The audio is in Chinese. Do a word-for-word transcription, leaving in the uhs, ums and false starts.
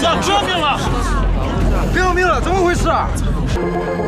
子，不要命了！ 不要命了，怎么回事啊？